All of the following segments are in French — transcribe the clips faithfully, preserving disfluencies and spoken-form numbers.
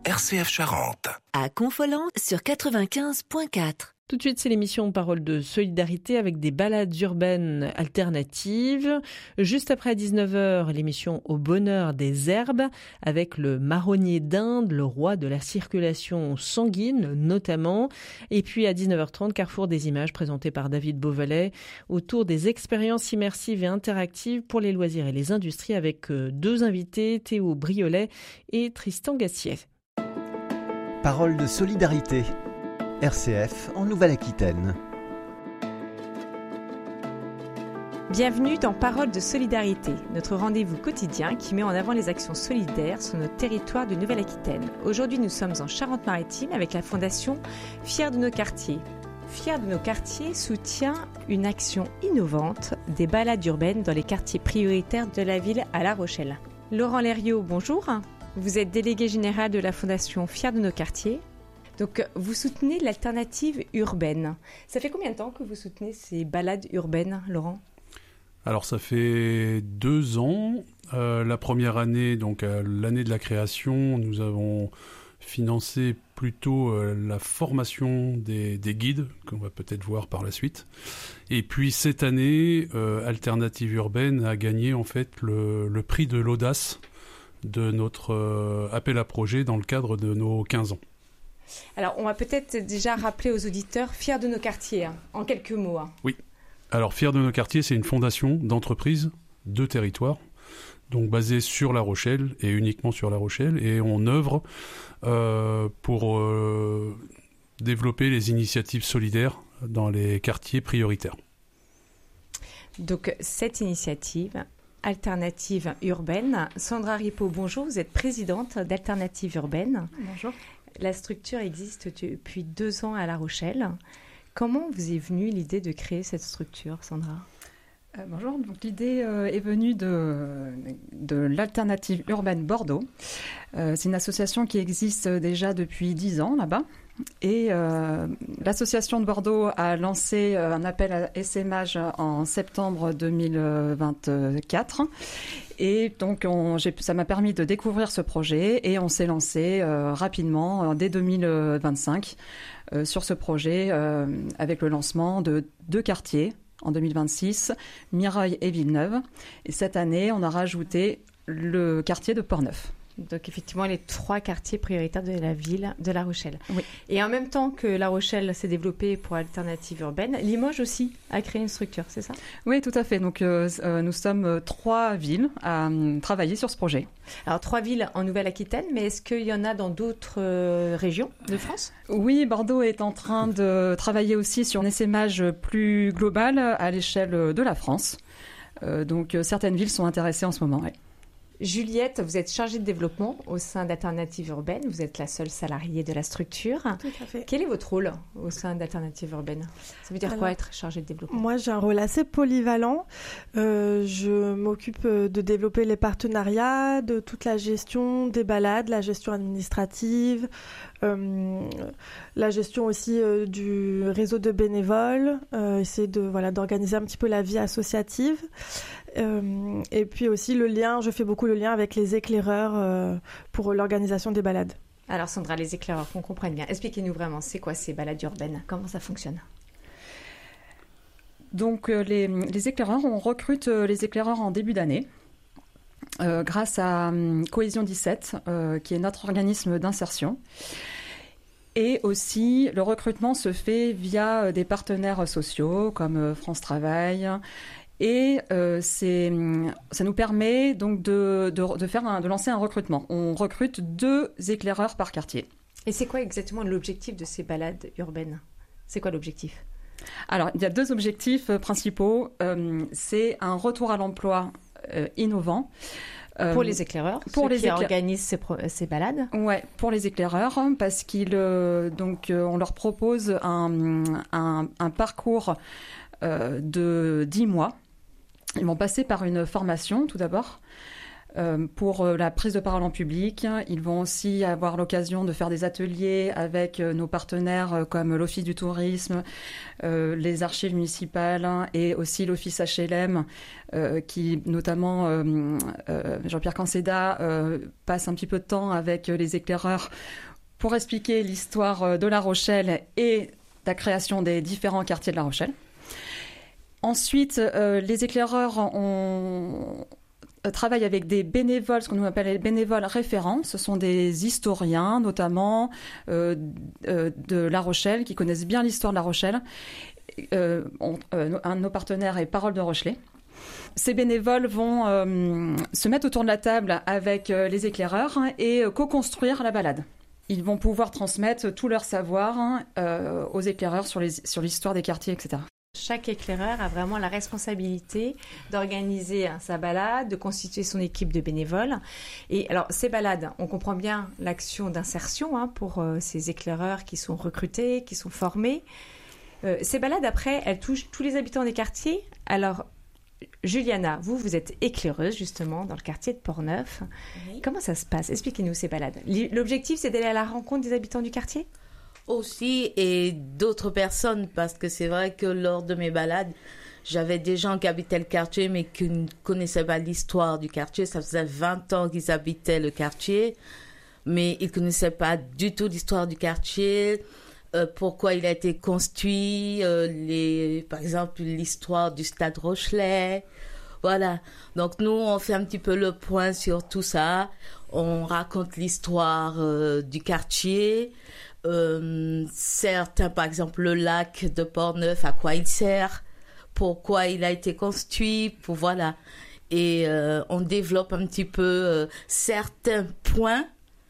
R C F Charente. À Confolens sur quatre-vingt-quinze virgule quatre. Tout de suite, c'est l'émission Parole de solidarité avec des balades urbaines alternatives. Juste après à dix-neuf heures, l'émission Au bonheur des herbes avec le marronnier d'Inde, le roi de la circulation sanguine notamment. Et puis à dix-neuf heures trente, Carrefour des images présenté par David Beauvalet autour des expériences immersives et interactives pour les loisirs et les industries avec deux invités, Théo Briolet et Tristan Gassier. Parole de solidarité. R C F en Nouvelle-Aquitaine. Bienvenue dans Parole de solidarité, notre rendez-vous quotidien qui met en avant les actions solidaires sur notre territoire de Nouvelle-Aquitaine. Aujourd'hui, nous sommes en Charente-Maritime avec la fondation Fiers de nos quartiers. Fiers de nos quartiers soutient une action innovante des balades urbaines dans les quartiers prioritaires de la ville à La Rochelle. Laurent Lériot, bonjour. Vous êtes délégué général de la fondation Fiers de nos quartiers. Donc, vous soutenez l'alternative urbaine. Ça fait combien de temps que vous soutenez ces balades urbaines, Laurent ? Alors, ça fait deux ans. Euh, la première année, donc euh, l'année de la création, nous avons financé plutôt euh, la formation des, des guides, qu'on va peut-être voir par la suite. Et puis, cette année, euh, Alternative Urbaine a gagné en fait le, le prix de l'audace de notre euh, appel à projet dans le cadre de nos quinze ans. Alors, on va peut-être déjà rappeler aux auditeurs Fiers de nos quartiers, hein, en quelques mots. Hein. Oui. Alors, Fiers de nos quartiers, c'est une fondation d'entreprise de territoire, donc basée sur La Rochelle et uniquement sur La Rochelle. Et on œuvre euh, pour euh, développer les initiatives solidaires dans les quartiers prioritaires. Donc, cette initiative Alternative Urbaine. Sandra Ripaud, bonjour. Vous êtes présidente d'Alternative Urbaine. Bonjour. La structure existe depuis deux ans à La Rochelle. Comment vous est venue l'idée de créer cette structure, Sandra ? euh, Bonjour, donc l'idée euh, est venue de, de l'Alternative Urbaine Bordeaux. Euh, c'est une association qui existe déjà depuis dix ans là-bas. Et euh, l'association de Bordeaux a lancé euh, un appel à essaimage en septembre deux mille vingt-quatre. Et donc, on, j'ai, ça m'a permis de découvrir ce projet et on s'est lancé euh, rapidement, euh, dès deux mille vingt-cinq, euh, sur ce projet euh, avec le lancement de deux quartiers en deux mille vingt-six, Mireuil et Villeneuve. Et cette année, on a rajouté le quartier de Portneuf. Donc effectivement, les trois quartiers prioritaires de la ville de La Rochelle. Oui. Et en même temps que La Rochelle s'est développée pour Alternative Urbaine, Limoges aussi a créé une structure, c'est ça ? Oui, tout à fait. Donc euh, euh, nous sommes trois villes à euh, travailler sur ce projet. Alors trois villes en Nouvelle-Aquitaine, mais est-ce qu'il y en a dans d'autres euh, régions de France ? Oui, Bordeaux est en train de travailler aussi sur un essaimage plus global à l'échelle de la France. Euh, donc euh, certaines villes sont intéressées en ce moment, oui. Juliette, vous êtes chargée de développement au sein d'Alternative Urbaine. Vous êtes la seule salariée de la structure. Tout à fait. Quel est votre rôle au sein d'Alternative Urbaine ? Ça veut dire Alors, quoi être chargée de développement ? Moi, j'ai un rôle assez polyvalent. Euh, je m'occupe de développer les partenariats, de toute la gestion des balades, la gestion administrative, euh, la gestion aussi euh, du réseau de bénévoles, euh, essayer de, voilà, d'organiser un petit peu la vie associative. Euh, et puis aussi le lien, je fais beaucoup le lien avec les éclaireurs euh, pour l'organisation des balades. Alors Sandra, les éclaireurs, qu'on comprenne bien, expliquez-nous vraiment, c'est quoi ces balades urbaines ? Comment ça fonctionne ? Donc euh, les, les éclaireurs, on recrute euh, les éclaireurs en début d'année euh, grâce à euh, Cohésion dix-sept, euh, qui est notre organisme d'insertion. Et aussi, le recrutement se fait via des partenaires sociaux comme euh, France Travail. Et euh, c'est, ça nous permet donc de, de, de, faire un, de lancer un recrutement. On recrute deux éclaireurs par quartier. Et c'est quoi exactement l'objectif de ces balades urbaines ? C'est quoi l'objectif ? Alors, il y a deux objectifs principaux. Euh, c'est un retour à l'emploi euh, innovant. Euh, pour les éclaireurs, pour ceux les qui écla... organisent ces, pro... ces balades. Ouais, pour les éclaireurs, parce qu'ils euh, donc euh, on leur propose un, un, un parcours euh, de dix mois. Ils vont passer par une formation tout d'abord. Euh, pour la prise de parole en public, ils vont aussi avoir l'occasion de faire des ateliers avec nos partenaires comme l'Office du tourisme, euh, les archives municipales et aussi l'Office H L M, euh, qui notamment euh, euh, Jean-Pierre Canceda euh, passe un petit peu de temps avec les éclaireurs pour expliquer l'histoire de La Rochelle et la création des différents quartiers de La Rochelle. Ensuite, euh, les éclaireurs ont... travaille avec des bénévoles, ce qu'on appelle les bénévoles référents. Ce sont des historiens, notamment euh, euh, de La Rochelle, qui connaissent bien l'histoire de La Rochelle. Euh, on, euh, un de nos partenaires est Parole de Rochelet. Ces bénévoles vont euh, se mettre autour de la table avec euh, les éclaireurs et euh, co-construire la balade. Ils vont pouvoir transmettre tout leur savoir euh, aux éclaireurs sur, les, sur l'histoire des quartiers, et cetera. Chaque éclaireur a vraiment la responsabilité d'organiser hein, sa balade, de constituer son équipe de bénévoles. Et alors, ces balades, on comprend bien l'action d'insertion hein, pour euh, ces éclaireurs qui sont recrutés, qui sont formés. Euh, ces balades, après, elles touchent tous les habitants des quartiers. Alors, Juliana, vous, vous êtes éclaireuse, justement, dans le quartier de Port-Neuf. Oui. Comment ça se passe? Expliquez-nous ces balades. L'objectif, c'est d'aller à la rencontre des habitants du quartier? Aussi, et d'autres personnes, parce que c'est vrai que lors de mes balades, j'avais des gens qui habitaient le quartier, mais qui ne connaissaient pas l'histoire du quartier. Ça faisait vingt ans qu'ils habitaient le quartier, mais ils ne connaissaient pas du tout l'histoire du quartier, euh, pourquoi il a été construit, euh, les, par exemple, l'histoire du Stade Rochelet. Voilà. Donc, nous, on fait un petit peu le point sur tout ça. On raconte l'histoire euh, du quartier. Euh, certains, par exemple, le lac de Port-Neuf, à quoi il sert, pourquoi il a été construit, pour voilà. Et euh, on développe un petit peu euh, certains points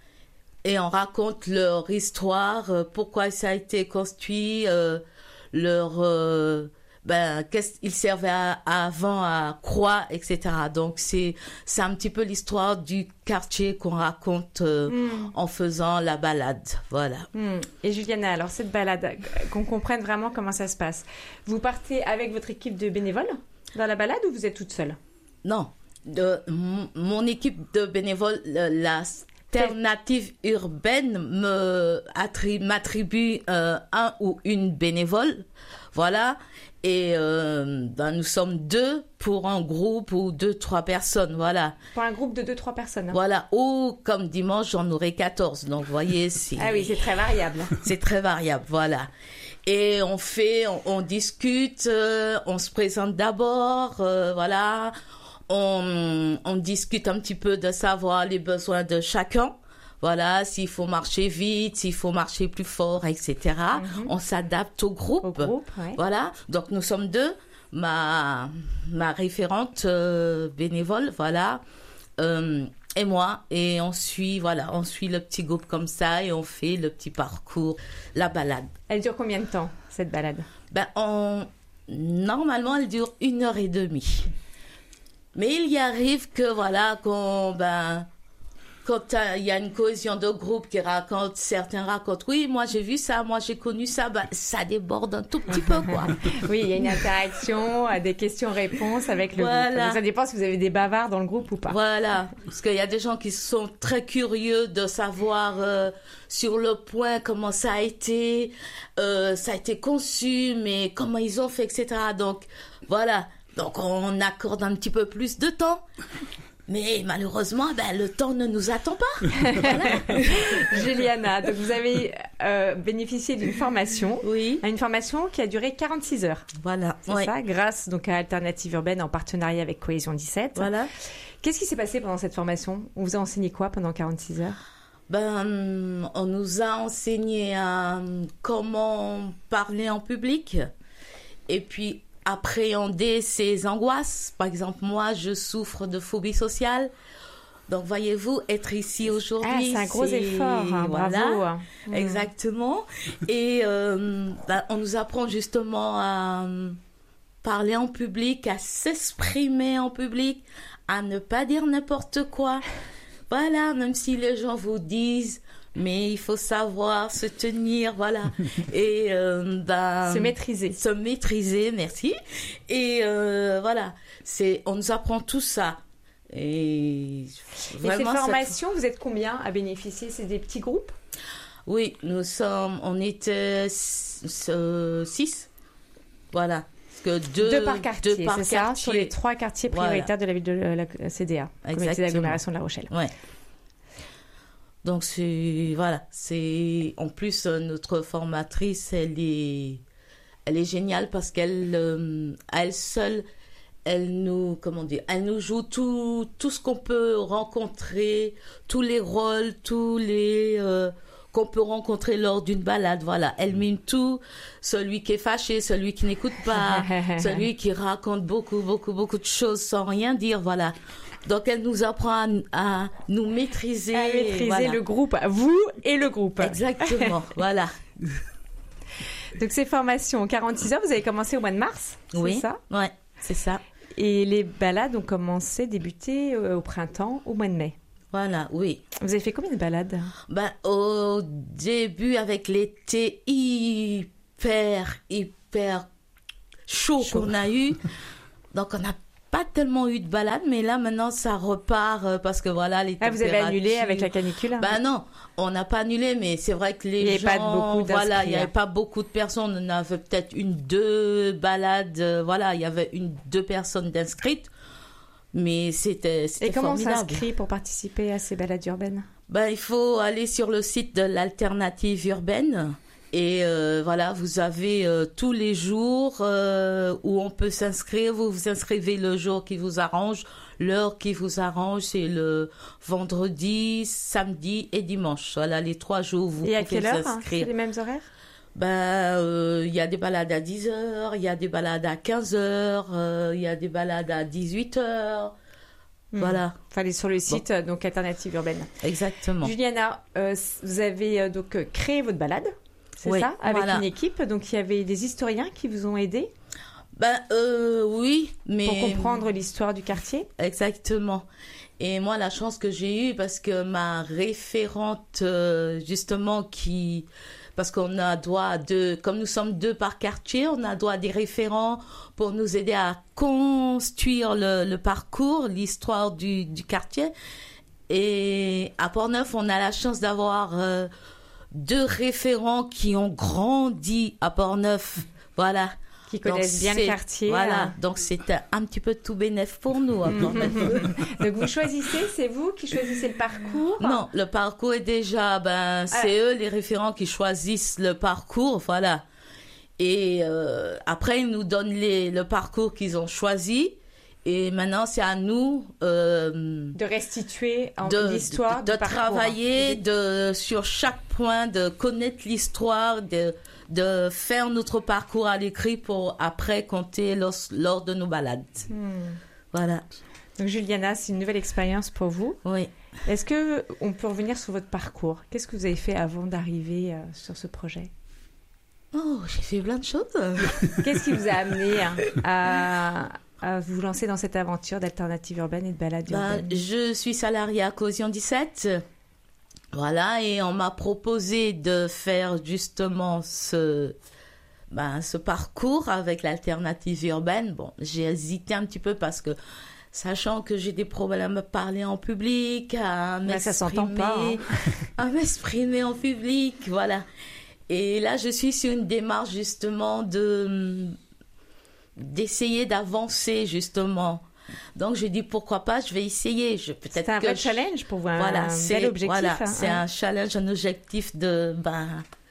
et on raconte leur histoire, euh, pourquoi ça a été construit, euh, leur euh, ben qu'est-ce qu'il servait à, à avant à quoi, et cetera. Donc c'est c'est un petit peu l'histoire du quartier qu'on raconte euh, mm. en faisant la balade, voilà. Mm. Et Juliana, alors cette balade, qu'on comprenne vraiment comment ça se passe. Vous partez avec votre équipe de bénévoles dans la balade ou vous êtes toute seule? Non, de, m- mon équipe de bénévoles, la alternative urbaine me attri- m'attribue euh, un ou une bénévole, voilà. Et euh, ben, nous sommes deux pour un groupe ou deux, trois personnes, voilà. Pour un groupe de deux, trois personnes. Hein. Voilà, ou comme dimanche, j'en aurai quatorze. Donc, vous voyez, c'est... Ah oui, c'est très variable. C'est très variable, voilà. Et on fait, on, on discute, euh, on se présente d'abord, euh, voilà. On, on discute un petit peu de savoir les besoins de chacun. Voilà, s'il faut marcher vite, s'il faut marcher plus fort, et cetera. Mm-hmm. On s'adapte au groupe. Au groupe, ouais. Voilà, donc nous sommes deux. Ma, ma référente euh, bénévole, voilà, euh, et moi. Et on suit, voilà, on suit le petit groupe comme ça et on fait le petit parcours, la balade. Elle dure combien de temps, cette balade? Ben, on, normalement, elle dure une heure et demie. Mais il y arrive que, voilà, qu'on, ben... Quand il y a une cohésion de groupe qui raconte, certains racontent, oui, moi j'ai vu ça, moi j'ai connu ça, bah, ça déborde un tout petit peu, quoi. Oui, il y a une interaction, des questions-réponses avec le voilà. groupe. Ça dépend si vous avez des bavards dans le groupe ou pas. Voilà, parce qu'il y a des gens qui sont très curieux de savoir euh, sur le point comment ça a été, euh, ça a été conçu, mais comment ils ont fait, et cetera. Donc, voilà, donc on accorde un petit peu plus de temps. Mais malheureusement, ben, le temps ne nous attend pas. Voilà. Juliana, donc vous avez euh, bénéficié d'une formation. Oui. Une formation qui a duré quarante-six heures. Voilà. C'est oui. ça, grâce donc à Alternative Urbaine en partenariat avec Cohésion dix-sept. Voilà. Qu'est-ce qui s'est passé pendant cette formation? On vous a enseigné quoi pendant quarante-six heures? Ben, on nous a enseigné à comment parler en public. Et puis, appréhender ses angoisses. Par exemple, moi, je souffre de phobie sociale. Donc, voyez-vous, être ici aujourd'hui... Ah, c'est un gros c'est... effort, hein, voilà. bravo. Mmh. Exactement. Et euh, ben, on nous apprend justement à parler en public, à s'exprimer en public, à ne pas dire n'importe quoi. Voilà, même si les gens vous disent... Mais il faut savoir se tenir, voilà. Et euh, ben, se maîtriser. Se maîtriser, merci. Et euh, voilà, c'est, on nous apprend tout ça. Et, Et ces formations, cette... vous êtes combien à bénéficier? C'est des petits groupes? Oui, nous sommes, on était six. Voilà. Que deux, deux par quartier, deux par c'est quartier. Ça, sur les trois quartiers prioritaires voilà. de la ville de la C D A, Comité d'agglomération de La Rochelle. Ouais. Donc, c'est, voilà, c'est, en plus, notre formatrice, elle est, elle est géniale parce qu'elle, euh, à elle seule, elle nous, comment dire, elle nous joue tout, tout ce qu'on peut rencontrer, tous les rôles, tous les, euh, qu'on peut rencontrer lors d'une balade, voilà. Elle mime tout, celui qui est fâché, celui qui n'écoute pas, celui qui raconte beaucoup, beaucoup, beaucoup de choses sans rien dire, voilà. Donc, elle nous apprend à, à nous maîtriser. À maîtriser voilà. le groupe, vous et le groupe. Exactement, voilà. Donc, ces formations, quarante-six heures, vous avez commencé au mois de mars, oui, c'est ça? Oui, c'est ça. Et les balades ont commencé, débuté au printemps, au mois de mai. Voilà, oui. Vous avez fait combien de balades? Ben, au début, avec l'été hyper, hyper chaud, chaud. qu'on a eu, donc on n'a pas tellement eu de balades, mais là, maintenant, ça repart euh, parce que voilà, les ah, températures... vous avez annulé avec la canicule? Ben non, on n'a pas annulé, mais c'est vrai que les il gens... Il n'y avait pas beaucoup voilà, il n'y avait pas beaucoup de personnes. On avait peut-être une, deux balades, euh, voilà, il y avait une, deux personnes d'inscrites. Mais c'était, c'était Et comment formidable. on s'inscrit pour participer à ces balades urbaines? Ben, il faut aller sur le site de l'Alternative Urbaine. Et euh, voilà, vous avez euh, tous les jours euh, où on peut s'inscrire. Vous vous inscrivez le jour qui vous arrange, l'heure qui vous arrange. C'est le vendredi, samedi et dimanche. Voilà, les trois jours où vous et pouvez à quelle heure, vous inscrire. Hein, c'est les mêmes horaires? Ben, euh, il y a des balades à dix heures, il y a des balades à quinze heures, euh, il y a des balades à dix-huit heures. Mmh. Voilà. Enfin, aller sur le site, bon. donc Alternative Urbaine. Exactement. Juliana, euh, vous avez euh, donc euh, créé votre balade, c'est oui, ça, avec voilà. une équipe. Donc il y avait des historiens qui vous ont aidé. Ben euh, oui, mais pour comprendre l'histoire du quartier. Exactement. Et moi, la chance que j'ai eue, parce que ma référente, euh, justement, qui parce qu'on a droit de, comme nous sommes deux par quartier, on a droit à des référents pour nous aider à construire le, le parcours, l'histoire du, du quartier. Et à Port-Neuf, on a la chance d'avoir euh, deux référents qui ont grandi à Port-Neuf, voilà. Qui connaissent donc, bien le quartier. Voilà, hein. donc c'était un petit peu tout bénef pour nous. À Port-Neuf. Donc vous choisissez, c'est vous qui choisissez le parcours? Non, le parcours est déjà, ben, c'est ah. eux les référents qui choisissent le parcours, voilà. Et euh, après, ils nous donnent les, le parcours qu'ils ont choisi. Et maintenant, c'est à nous euh, de restituer en de, l'histoire de, de du parcours. travailler de, sur chaque point, de connaître l'histoire, de, de faire notre parcours à l'écrit pour après compter lors, lors de nos balades. Hmm. Voilà. Donc Juliana, c'est une nouvelle expérience pour vous. Oui. Est-ce que on peut revenir sur votre parcours? Qu'est-ce que vous avez fait avant d'arriver euh, sur ce projet? Oh, j'ai fait plein de choses. Qu'est-ce qui vous a amené hein, à à vous lancer dans cette aventure d'alternative urbaine et de balade urbaine? Ben, je suis salariée à Caution dix-sept. Voilà, et on m'a proposé de faire justement ce, ben, ce parcours avec l'alternative urbaine. Bon, j'ai hésité un petit peu parce que, sachant que j'ai des problèmes à parler en public, à m'exprimer, ça s'entend pas, hein. à m'exprimer en public, voilà. Et là, je suis sur une démarche justement de... d'essayer d'avancer justement. Donc je dis pourquoi pas, je vais essayer. Je, peut-être c'est un que vrai je... challenge pour vous, un, voilà, un c'est, bel objectif. Voilà, hein, c'est hein. un challenge, un objectif de, ben,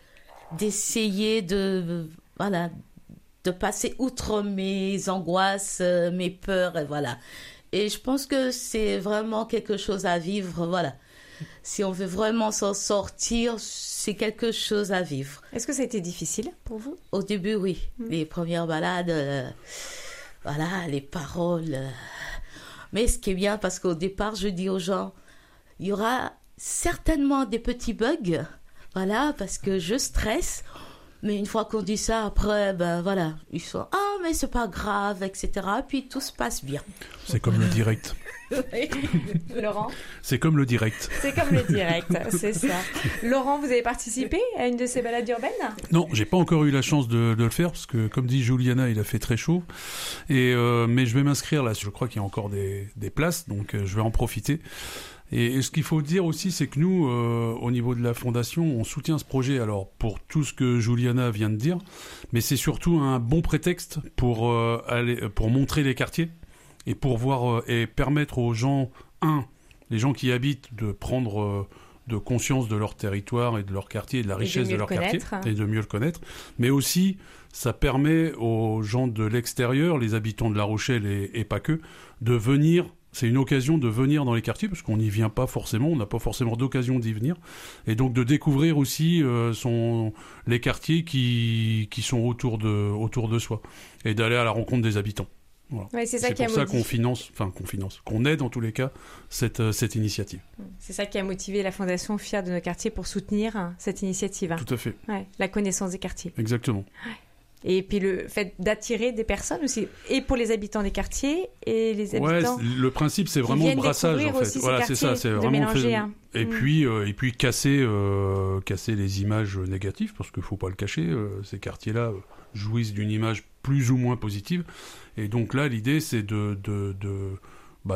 d'essayer de, voilà, de passer outre mes angoisses, mes peurs, et voilà. Et je pense que c'est vraiment quelque chose à vivre, voilà. Si on veut vraiment s'en sortir, c'est quelque chose à vivre. Est-ce que ça a été difficile pour vous? Au début, oui. Mmh. Les premières balades, euh, voilà, les paroles. Euh... Mais ce qui est bien, parce qu'au départ, je dis aux gens, il y aura certainement des petits bugs, voilà, parce que je stresse. Mais une fois qu'on dit ça, après, ben voilà, ils sont, ah, mais c'est pas grave, et cetera. Puis tout se passe bien. C'est comme le direct. Laurent ? C'est comme le direct. C'est comme le direct, c'est ça. Laurent, vous avez participé à une de ces balades urbaines ? Non, j'ai pas encore eu la chance de, de le faire parce que, comme dit Juliana, il a fait très chaud. Et euh, mais je vais m'inscrire là. Je crois qu'il y a encore des, des places, donc euh, je vais en profiter. Et, et ce qu'il faut dire aussi, c'est que nous, euh, au niveau de la fondation, on soutient ce projet. Alors pour tout ce que Juliana vient de dire, mais c'est surtout un bon prétexte pour euh, aller, pour montrer les quartiers. Et pour voir euh, et permettre aux gens, un, les gens qui y habitent, de prendre euh, de conscience de leur territoire et de leur quartier et de la richesse de, de leur quartier et de mieux le connaître. Mais aussi, ça permet aux gens de l'extérieur, les habitants de La Rochelle et, et pas que, de venir. C'est une occasion de venir dans les quartiers parce qu'on n'y vient pas forcément, on n'a pas forcément d'occasion d'y venir. Et donc de découvrir aussi euh, son, les quartiers qui, qui sont autour de, autour de soi et d'aller à la rencontre des habitants. Voilà. Ouais, c'est ça c'est qui pour a ça motivé. qu'on finance, enfin qu'on finance, qu'on aide en tous les cas cette, euh, cette initiative. C'est ça qui a motivé la Fondation Fiers de nos quartiers pour soutenir hein, cette initiative. Hein. Tout à fait. Ouais, la connaissance des quartiers. Exactement. Ouais. Et puis le fait d'attirer des personnes aussi, et pour les habitants des quartiers et les habitants. Ouais, le principe c'est vraiment le brassage en fait. Voilà, c'est ça, c'est vraiment mélanger, fait... hein. Et mmh. puis euh, et puis casser euh, casser les images négatives parce qu'il faut pas le cacher. Euh, ces quartiers-là euh, jouissent d'une image plus ou moins positive. Et donc là, l'idée c'est de de, de